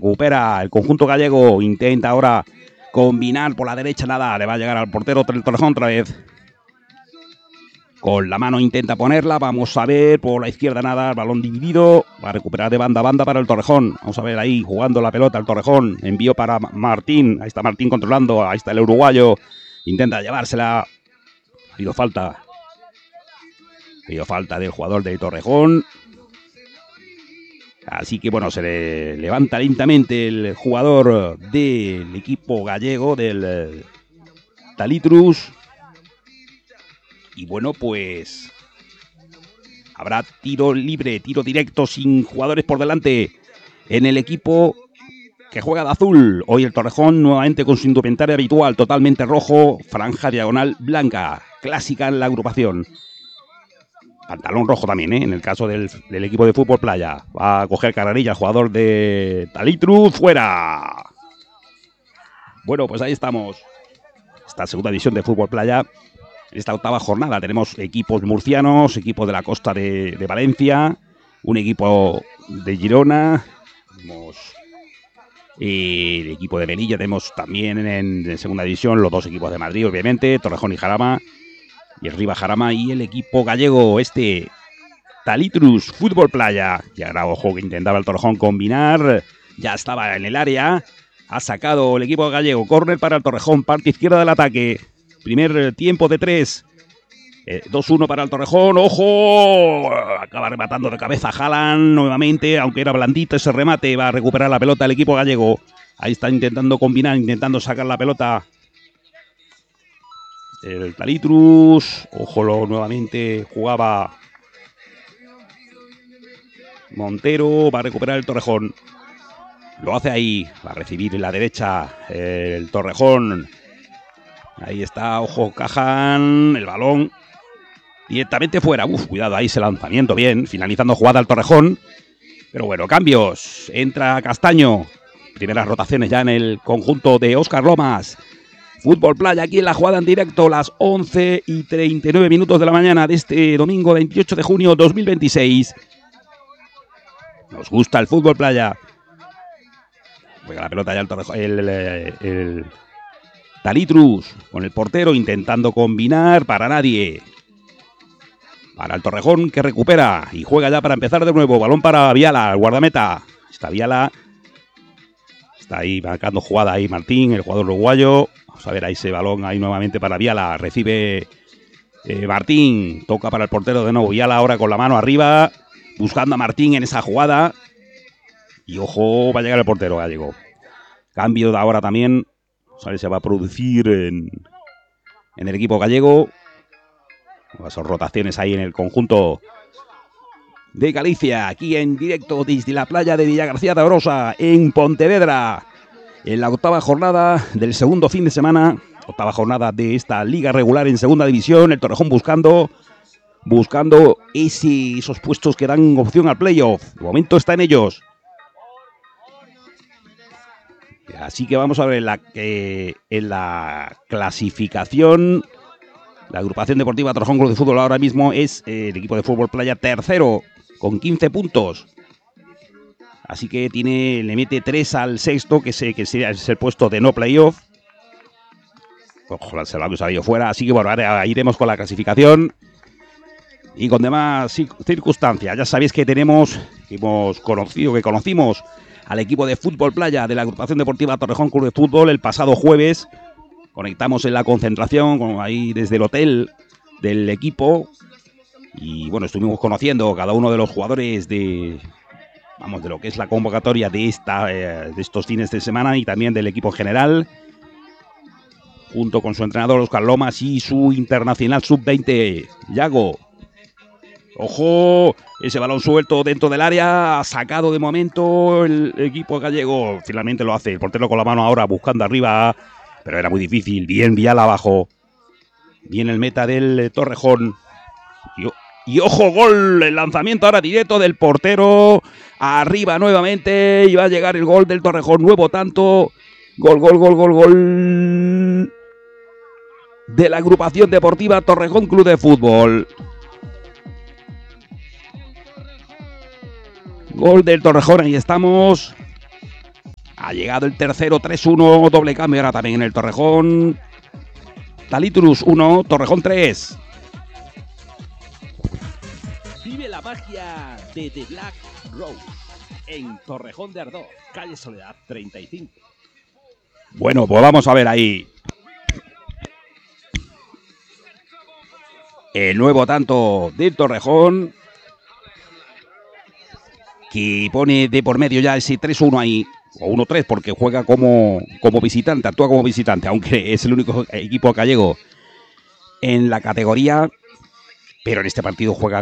recupera el conjunto gallego, intenta ahora combinar por la derecha, nada, le va a llegar al portero del Torrejón otra vez. Con la mano intenta ponerla, vamos a ver, por la izquierda nada, el balón dividido, va a recuperar de banda a banda para el Torrejón. Vamos a ver ahí, jugando la pelota el Torrejón, envío para Martín, ahí está Martín controlando, ahí está el uruguayo, intenta llevársela, ha habido falta del jugador del Torrejón. Así que bueno, se le levanta lentamente el jugador del equipo gallego, del Talitrus. Y bueno, pues habrá tiro libre, tiro directo sin jugadores por delante en el equipo que juega de azul. Hoy el Torrejón nuevamente con su indumentaria habitual, totalmente rojo, franja diagonal blanca, clásica en la agrupación. Pantalón rojo también, en el caso del equipo de fútbol playa. Va a coger carrerilla el jugador de Talitrus, fuera. Bueno, pues ahí estamos. Esta segunda división de fútbol playa. En esta octava jornada tenemos equipos murcianos, equipos de la costa de Valencia, un equipo de Girona, tenemos el equipo de Melilla, tenemos también en segunda división los dos equipos de Madrid, obviamente, Torrejón y Jarama, y arriba Jarama, y el equipo gallego, Talitrus Fútbol Playa. Y ahora, ojo, que intentaba el Torrejón combinar, ya estaba en el área, ha sacado el equipo gallego, córner para el Torrejón, parte izquierda del ataque. Primer tiempo de 3. 2-1 para el Torrejón. ¡Ojo! Acaba rematando de cabeza Haaland nuevamente, aunque era blandito ese remate. Va a recuperar la pelota el equipo gallego. Ahí está intentando combinar, intentando sacar la pelota el Talitrus. Ojo, nuevamente jugaba Montero. Va a recuperar el Torrejón. Lo hace ahí. Va a recibir en la derecha el Torrejón. Ahí está, ojo, Cajan, el balón directamente fuera. Cuidado, ahí ese lanzamiento, bien, finalizando jugada al Torrejón. Pero bueno, cambios, entra Castaño. Primeras rotaciones ya en el conjunto de Óscar Lomas. Fútbol Playa aquí en la jugada en directo, las 11:39 de la mañana de este domingo 28 de junio 2026. Nos gusta el Fútbol Playa. Juega la pelota ya el Torrejón, el Talitrus con el portero intentando combinar, para nadie. Para el Torrejón, que recupera y juega ya para empezar de nuevo. Balón para Viala, el guardameta. Está Viala. Está ahí marcando jugada ahí Martín, el jugador uruguayo. Vamos a ver ahí ese balón ahí nuevamente para Viala. Recibe Martín. Toca para el portero de nuevo. Viala ahora con la mano arriba, buscando a Martín en esa jugada. Y ojo, va a llegar el portero gallego. Cambio de ahora también. Se va a producir en el equipo gallego. Son rotaciones ahí en el conjunto de Galicia, aquí en directo desde la playa de Villagarcía de Arosa, en Pontevedra, en la octava jornada del segundo fin de semana, octava jornada de esta liga regular en segunda división. El Torrejón buscando esos puestos que dan opción al playoff. De momento está en ellos. Así que vamos a ver en la clasificación. La agrupación deportiva Torrejón Club de Fútbol ahora mismo es el equipo de fútbol playa tercero con 15 puntos. Así que le mete 3 al sexto, que sería el puesto de no playoff. Ojalá se lo hemos salido fuera. Así que bueno, ahora iremos con la clasificación y con demás circunstancias. Ya sabéis que conocimos al equipo de fútbol playa de la agrupación deportiva Torrejón Club de Fútbol el pasado jueves. Conectamos en la concentración, ahí desde el hotel del equipo. Y bueno, estuvimos conociendo cada uno de los jugadores de lo que es la convocatoria de estos fines de semana y también del equipo general. Junto con su entrenador Óscar Lomas y su internacional sub-20, Yago. Ojo, ese balón suelto dentro del área, sacado de momento el equipo gallego. Finalmente lo hace el portero con la mano ahora buscando arriba, pero era muy difícil. Bien Viala abajo. Bien el meta del Torrejón. Y ojo, gol, el lanzamiento ahora directo del portero. Arriba nuevamente y va a llegar el gol del Torrejón. Nuevo tanto. Gol de la agrupación deportiva Torrejón Club de Fútbol. Gol del Torrejón, ahí estamos. Ha llegado el tercero, 3-1, doble cambio ahora también en el Torrejón. Talitrus 1, Torrejón 3. Vive la magia de The Black Rose en Torrejón de Ardoz, calle Soledad 35. Bueno, pues vamos a ver ahí. El nuevo tanto del Torrejón, que pone de por medio ya ese 3-1 ahí, o 1-3, porque juega como visitante, actúa como visitante, aunque es el único equipo gallego en la categoría, pero en este partido juega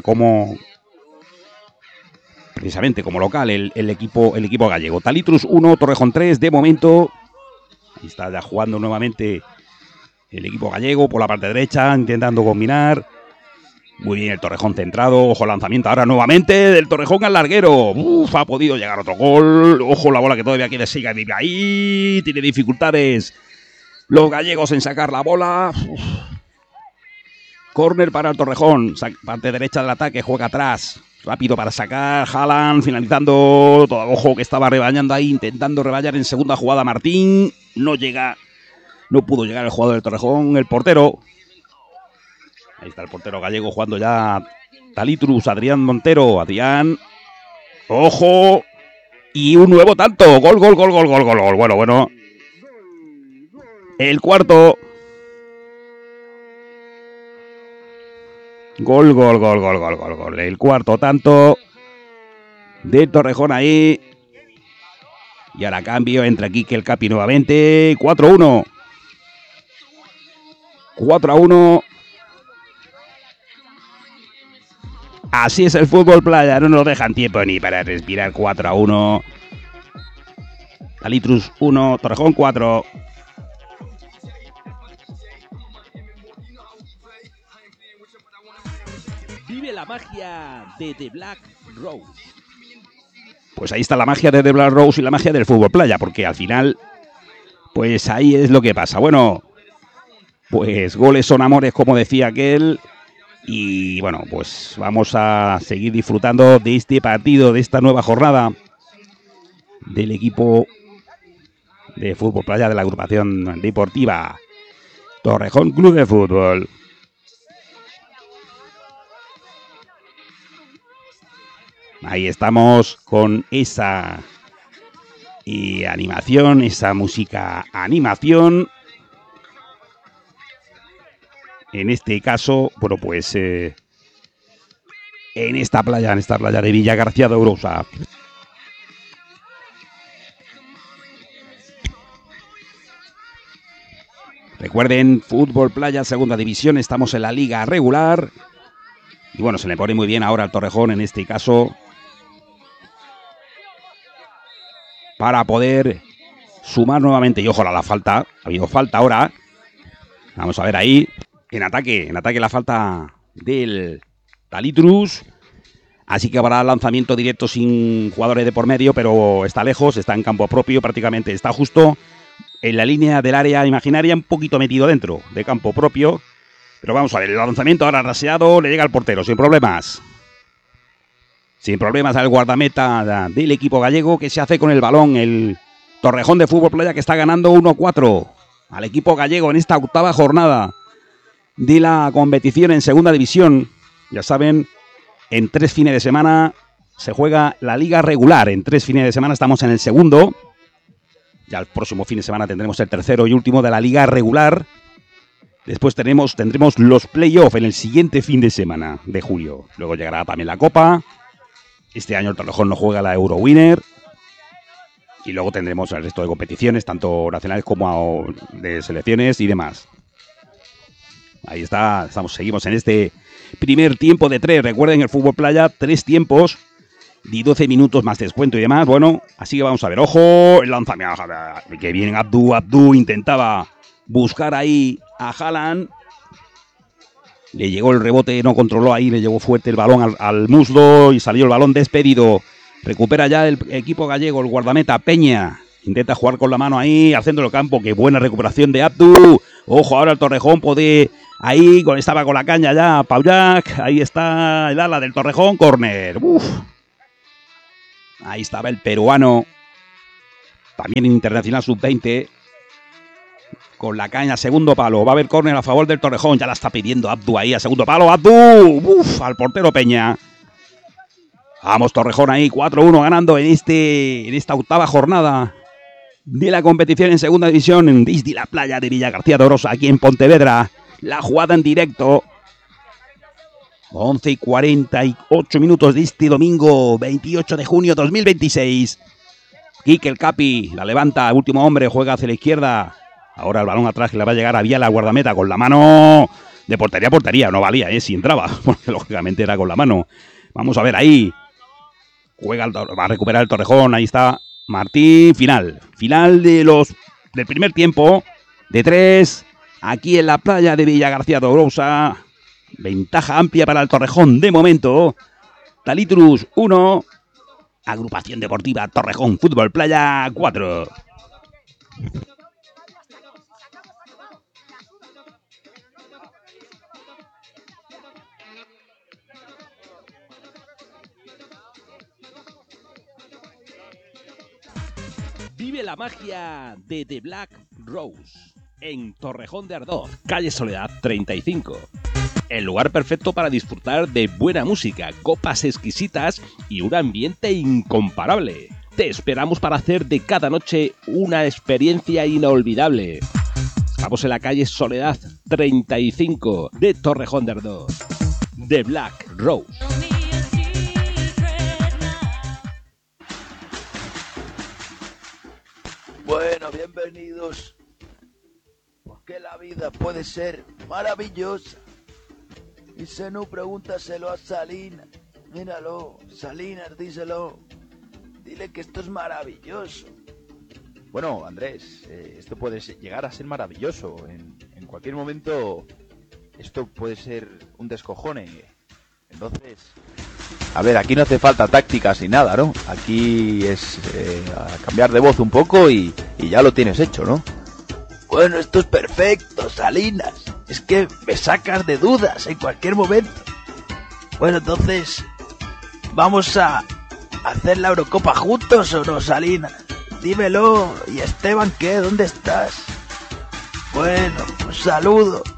precisamente como local el equipo gallego. Talitrus 1, Torrejón 3, de momento. Ahí está ya jugando nuevamente el equipo gallego por la parte derecha, intentando combinar. Muy bien el Torrejón centrado. Ojo, lanzamiento ahora nuevamente del Torrejón al larguero. Uf, ha podido llegar otro gol. Ojo, la bola que todavía quiere seguir vive ahí. Tiene dificultades los gallegos en sacar la bola. Córner para el Torrejón. Parte derecha del ataque, juega atrás. Rápido para sacar. Haaland finalizando. Todo, ojo, que estaba rebañando ahí, intentando rebañar en segunda jugada Martín. No llega. No pudo llegar el jugador del Torrejón. El portero. Ahí está el portero gallego jugando ya. Talitrus, Adrián Montero. Adrián. ¡Ojo! Y un nuevo tanto. Gol. Bueno. El cuarto. Gol. El cuarto tanto de Torrejón ahí. Y ahora cambio. Entra Quique el Capi nuevamente. 4-1. 4-1. Así es el fútbol playa, no nos dejan tiempo ni para respirar. 4-1. Talitrus 1, Torrejón 4. Vive la magia de The Black Rose. Pues ahí está la magia de The Black Rose y la magia del fútbol playa, porque al final, pues ahí es lo que pasa. Bueno, pues goles son amores, como decía aquel. Y bueno, pues vamos a seguir disfrutando de este partido, de esta nueva jornada del equipo de fútbol playa de la agrupación deportiva Torrejón Club de Fútbol. Ahí estamos con esa animación, esa música animación. En este caso, bueno, pues en esta playa de Villa García de Ourosa. Recuerden, fútbol playa, segunda división, estamos en la liga regular. Y bueno, se le pone muy bien ahora al Torrejón, en este caso, para poder sumar nuevamente. Y ojo a la falta, ha habido falta ahora. Vamos a ver ahí. En ataque la falta del Talitrus. Así que habrá lanzamiento directo sin jugadores de por medio, pero está lejos, está en campo propio prácticamente. Está justo en la línea del área imaginaria, un poquito metido dentro de campo propio. Pero vamos a ver, el lanzamiento ahora raseado, le llega al portero, sin problemas. Sin problemas al guardameta del equipo gallego, que se hace con el balón. El Torrejón de Fútbol Playa, que está ganando 1-4 al equipo gallego en esta octava jornada de la competición en segunda división. Ya saben, en 3 fines de semana se juega la liga regular. En 3 fines de semana estamos en el segundo. Ya el próximo fin de semana tendremos el tercero y último de la liga regular. Después tendremos los playoffs en el siguiente fin de semana de julio. Luego llegará también la Copa. Este año el Torrejón no juega la Eurowinner. Y luego tendremos el resto de competiciones, tanto nacionales como de selecciones y demás. Ahí está, seguimos en este primer tiempo de 3. Recuerden, el fútbol playa, 3 tiempos de 12 minutos más descuento y demás. Bueno, así que vamos a ver. Ojo, el lanzamiento que viene Abdu intentaba buscar ahí a Haaland. Le llegó el rebote, no controló ahí, le llegó fuerte el balón al muslo y salió el balón despedido. Recupera ya el equipo gallego, el guardameta Peña. Intenta jugar con la mano ahí, al centro del campo. Qué buena recuperación de Abdu. Ojo, ahora el Torrejón puede... Ahí estaba con la caña ya Paullac. Ahí está el ala del Torrejón. Córner. Ahí estaba el peruano también internacional sub-20. Con la caña, segundo palo. Va a haber córner a favor del Torrejón. Ya la está pidiendo Abdu ahí a segundo palo. ¡Abdu! ¡Uf! Al portero Peña. Vamos, Torrejón ahí, 4-1 ganando en esta octava jornada de la competición en segunda división desde la playa de Villa García de Orosa, aquí en Pontevedra. La jugada en directo. 11:48 minutos de este domingo 28 de junio 2026. Quique el Capi la levanta, último hombre, juega hacia la izquierda. Ahora el balón atrás que le va a llegar a Viala, guardameta, con la mano de portería a portería. No valía, si entraba, porque lógicamente era con la mano. Vamos a ver ahí. Va a recuperar el Torrejón, ahí está Martín. Final del primer tiempo, de 3, aquí en la playa de Villa García de Orosa. Ventaja amplia para el Torrejón de momento. Talitrus 1, Agrupación Deportiva Torrejón Fútbol Playa 4. Vive la magia de The Black Rose en Torrejón de Ardoz, calle Soledad 35. El lugar perfecto para disfrutar de buena música, copas exquisitas y un ambiente incomparable. Te esperamos para hacer de cada noche una experiencia inolvidable. Estamos en la calle Soledad 35 de Torrejón de Ardoz. The Black Rose. Bueno, bienvenidos. Porque la vida puede ser maravillosa. Y si no, pregúntaselo a Salinas. Míralo, Salinas, díselo. Dile que esto es maravilloso. Bueno, Andrés, esto puede llegar a ser maravilloso. En cualquier momento, esto puede ser un descojone. Entonces, a ver, aquí no hace falta tácticas ni nada, ¿no? Aquí es cambiar de voz un poco y ya lo tienes hecho, ¿no? Bueno, esto es perfecto, Salinas. Es que me sacas de dudas en cualquier momento. Bueno, entonces, ¿vamos a hacer la Eurocopa juntos o no, Salinas? Dímelo. ¿Y Esteban qué? ¿Dónde estás? Bueno, un saludo.